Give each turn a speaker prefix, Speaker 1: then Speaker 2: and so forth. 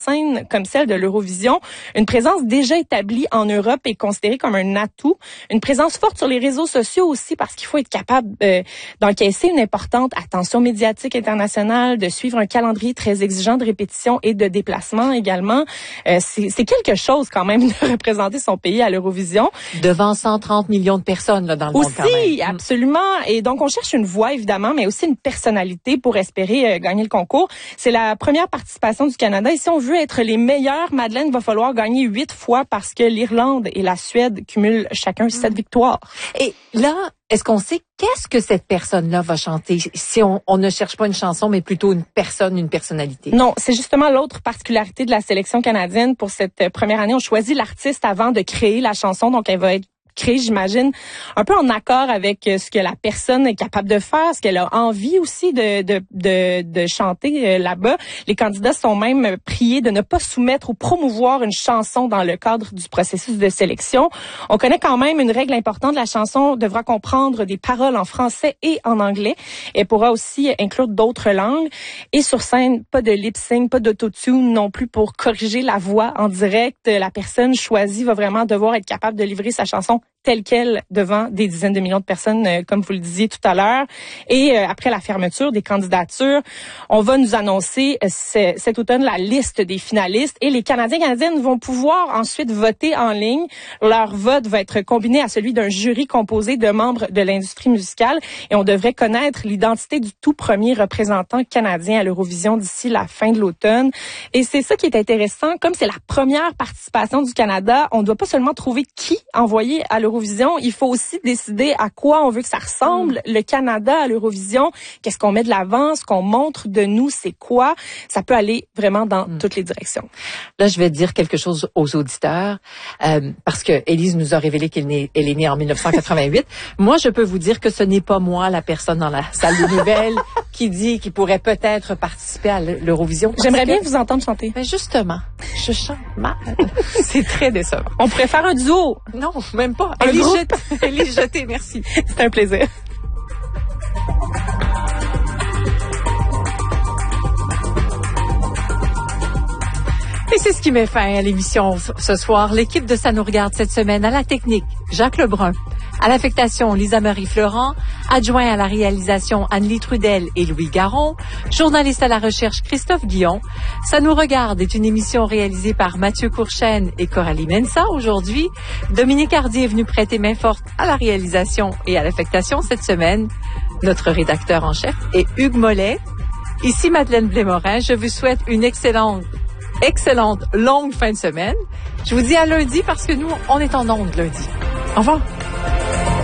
Speaker 1: scène comme celle de l'Eurovision, une présence déjà établie en Europe est considérée comme un atout, une présence forte sur les réseaux sociaux aussi parce qu'il faut être capable d'encaisser une importante attention médiatique internationale, de suivre un calendrier très exigeant de répétition et de déplacement également. C'est quelque chose quand même de représenter son pays à l'Eurovision.
Speaker 2: Devant 130 millions de personnes là, dans le monde quand même.
Speaker 1: Aussi, absolument. Et donc on cherche une voix évidemment, mais aussi une personnalité pour espérer gagner le concours. C'est la première participation du Canada et si on veut être les meilleurs, Madeleine, va falloir gagner 8 fois parce que l'Irlande et la Suède cumulent chacun 7 victoires.
Speaker 2: Et là, est-ce qu'on sait qu'est-ce que cette personne-là va chanter si on ne cherche pas une chanson, mais plutôt une personne, une personnalité?
Speaker 1: Non, c'est justement l'autre particularité de la sélection canadienne. Pour cette première année, on choisit l'artiste avant de créer la chanson, donc elle va être créée, j'imagine, un peu en accord avec ce que la personne est capable de faire, ce qu'elle a envie aussi de chanter là-bas. Les candidats sont même priés de ne pas soumettre ou promouvoir une chanson dans le cadre du processus de sélection. On connaît quand même une règle importante. La chanson devra comprendre des paroles en français et en anglais. Elle pourra aussi inclure d'autres langues. Et sur scène, pas de lip-sync, pas d'autotune non plus pour corriger la voix en direct. La personne choisie va vraiment devoir être capable de livrer sa chanson telle quelle devant des dizaines de millions de personnes, comme vous le disiez tout à l'heure. Et après la fermeture des candidatures, on va nous annoncer cet automne la liste des finalistes et les Canadiens et Canadiennes vont pouvoir ensuite voter en ligne. Leur vote va être combiné à celui d'un jury composé de membres de l'industrie musicale et on devrait connaître l'identité du tout premier représentant canadien à l'Eurovision d'ici la fin de l'automne. Et c'est ça qui est intéressant. Comme c'est la première participation du Canada, on ne doit pas seulement trouver qui envoyer à l'Eurovision, il faut aussi décider à quoi on veut que ça ressemble, le Canada à l'Eurovision, qu'est-ce qu'on met de l'avant, ce qu'on montre de nous, c'est quoi. Ça peut aller vraiment dans toutes les directions.
Speaker 2: Là, je vais dire quelque chose aux auditeurs, parce que Élise nous a révélé qu'elle est née en 1988. Moi, je peux vous dire que ce n'est pas moi, la personne dans la salle de nouvelles, qui dit qu'il pourrait peut-être participer à l'Eurovision.
Speaker 1: J'aimerais bien vous entendre chanter.
Speaker 2: Ben justement, je chante mal. C'est très décevant.
Speaker 1: On pourrait faire un duo.
Speaker 2: Non, même pas. Élise Jeté, merci.
Speaker 1: C'est un plaisir.
Speaker 2: Et c'est ce qui met fin à l'émission ce soir. L'équipe de Ça nous regarde cette semaine à la technique, Jacques Lebrun. À l'affectation, Lisa-Marie Florent. Adjoint à la réalisation, Anne-Lie Trudel et Louis Garon. Journaliste à la recherche, Christophe Guillon. Ça nous regarde est une émission réalisée par Mathieu Courchaine et Coralie Mensa. Aujourd'hui, Dominique Hardy est venu prêter main forte à la réalisation et à l'affectation cette semaine. Notre rédacteur en chef est Hugues Mollet. Ici Madeleine Blais-Morin. Je vous souhaite une excellente longue fin de semaine. Je vous dis à lundi parce que nous, on est en ondes lundi. Au revoir.